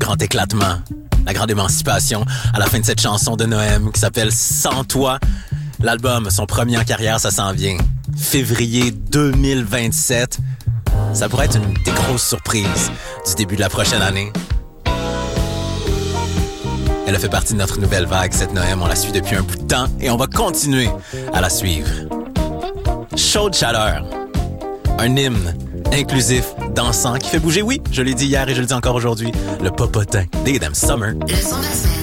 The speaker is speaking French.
grand éclatement, la grande émancipation à la fin de cette chanson de Noël qui s'appelle Sans toi. L'album, son premier en carrière, ça s'en vient. Février 2027. Ça pourrait être une des grosses surprises du début de la prochaine année. Elle a fait partie de notre nouvelle vague, cette Noël. On la suit depuis un bout de temps et on va continuer à la suivre. Chaude chaleur. Un hymne inclusif, dansant, qui fait bouger, oui, je l'ai dit hier et je le dis encore aujourd'hui, le popotin des Damn Summer. Le son de la semaine.